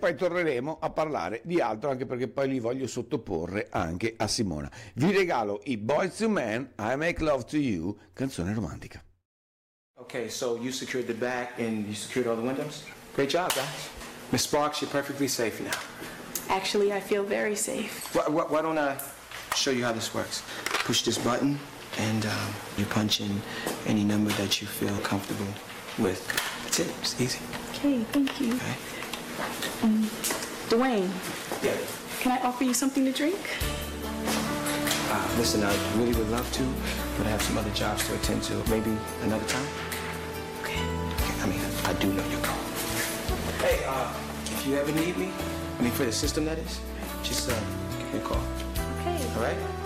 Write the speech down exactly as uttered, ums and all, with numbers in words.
poi torneremo a parlare di altro, anche perché poi li voglio sottoporre anche a Simona. Vi regalo i Boyz two Men, I Make Love to You, canzone romantica. Okay, so you secured the back and you secured all the windows? Great job, guys. Miss Sparks, you're perfectly safe now. Actually, I feel very safe. Why, why, why don't I show you how this works? Push this button and um, you punch in any number that you feel comfortable with. That's it, it's easy. Okay, thank you. Okay. Um, Dwayne, Yeah. can I offer you something to drink? Uh, listen, I really would love to, but I have some other jobs to attend to. Maybe another time? Okay. Okay, I mean, I do know you're calling. Hey, uh, if you ever need me, I mean, for the system that is, just uh, give me a call. Okay. All right?